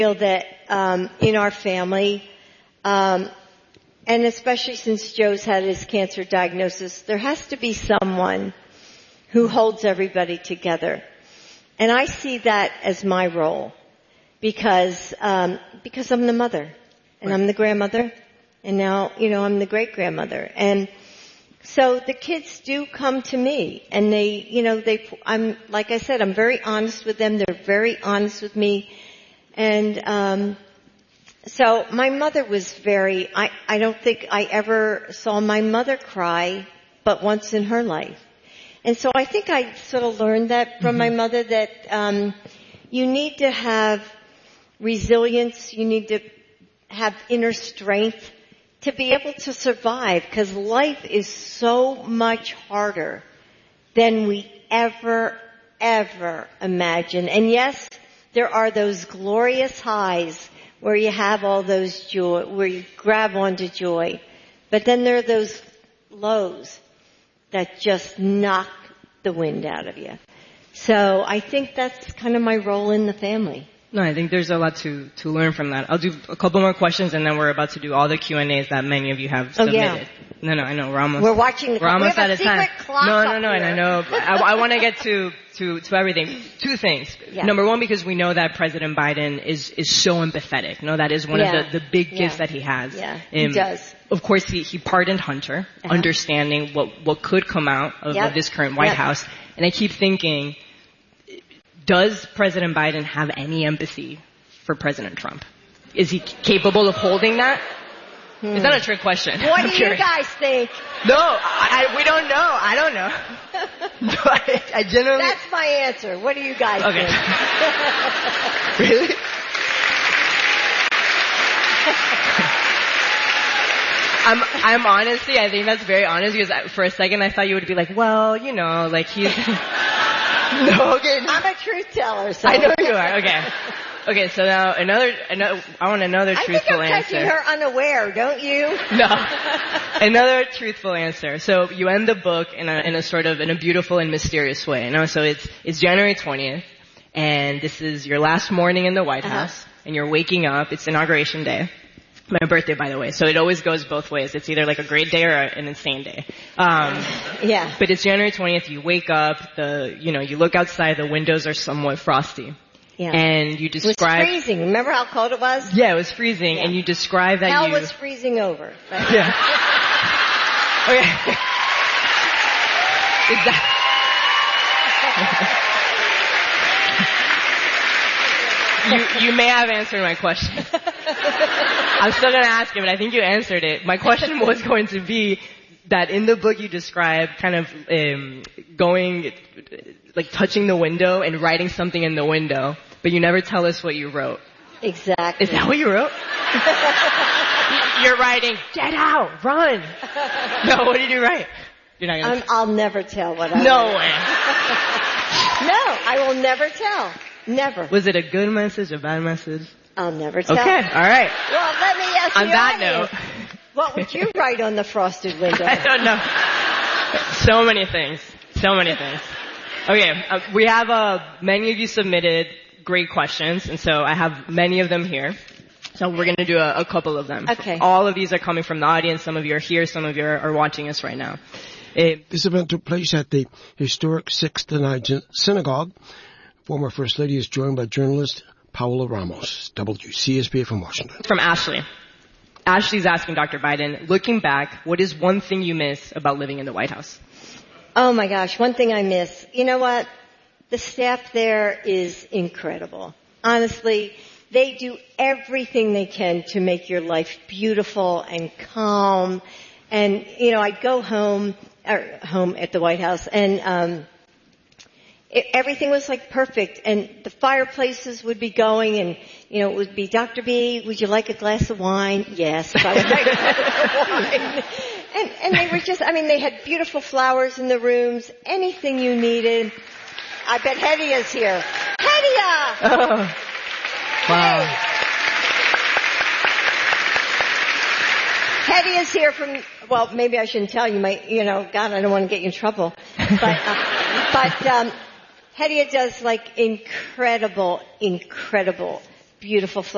feel that in our family, and especially since Joe's had his cancer diagnosis, there has to be someone who holds everybody together. And I see that as my role because I'm the mother and I'm the grandmother and now, I'm the great-grandmother. And so the kids do come to me and I'm, like I said, I'm very honest with them. They're very honest with me. And, so my mother was I don't think I ever saw my mother cry but once in her life. And so I think I sort of learned that from my mother that, you need to have resilience. You need to have inner strength to be able to survive because life is so much harder than we ever imagine. And yes, there are those glorious highs where you have all those joy, where you grab onto joy. But then there are those lows that just knock the wind out of you. So I think that's kind of my role in the family. No, I think there's a lot to learn from that. I'll do a couple more questions and then we're about to do all the Q&As that many of you have submitted. Yeah. No, I know. We're almost watching the clock. We're almost we have out of a time. Secret clock No, and I know. I want to get to everything. Two things. Yeah. Number one, because we know that President Biden is so empathetic. No, that is one of the big gifts that he has. Yeah, he does. Of course, he pardoned Hunter, understanding what could come out of this current White House. And I keep thinking, does President Biden have any empathy for President Trump? Is he capable of holding that? Is that a trick question? What do you guys think? No, we don't know. I don't know. No, I generally... That's my answer. What do you guys think? Really? I'm honestly, I think that's very honest because for a second I thought you would be like, well, like he's... No, okay. I'm a truth teller, so... I know you are. Okay, so now I want another truthful answer. I think I'm catching her unaware, don't you? No. Another truthful answer. So you end the book in a beautiful and mysterious way. So it's January 20th, and this is your last morning in the White House, and you're waking up. It's Inauguration Day. My birthday, by the way. So it always goes both ways. It's either like a great day or an insane day. But it's January 20th. You wake up. You look outside. The windows are somewhat frosty. Yeah. And you describe... It was freezing. Remember how cold it was? Yeah, it was freezing. Yeah. And you describe that Hell was freezing over. Right? Yeah. Okay. Exactly. You may have answered my question. I'm still going to ask it, but I think you answered it. My question was going to be that in the book you describe kind of going, like touching the window and writing something in the window, but you never tell us what you wrote. Exactly. Is that what you wrote? You're writing, get out, run. No, what did you write? You're not gonna I'll never tell what I wrote. No way. No, I will never tell. Never. Was it a good message, a bad message? I'll never tell. Okay, all right. Well, let me ask you on that note, what would you write on the frosted window? I don't know. So many things. Okay, we have many of you submitted great questions, and so I have many of them here. So we're going to do a couple of them. Okay. All of these are coming from the audience. Some of you are here. Some of you are watching us right now. This event took place at the historic 6th and 9th Synagogue. Former First Lady is joined by journalist Paola Ramos, WCSB from Washington. From Ashley. Ashley's asking Dr. Biden, looking back, what is one thing you miss about living in the White House? Oh my gosh, one thing I miss. You know what? The staff there is incredible. Honestly, they do everything they can to make your life beautiful and calm. And, I'd go home at the White House and, everything was like perfect, and the fireplaces would be going, and it would be, Dr. B, would you like a glass of wine? Yes, I would like a glass of wine. And they were just, they had beautiful flowers in the rooms, anything you needed. I bet Hedia's here. Hedia! Oh, wow. Hey. Hedia's here from, well, maybe I shouldn't tell you, God, I don't want to get you in trouble, but Hedia does like incredible, beautiful flowers.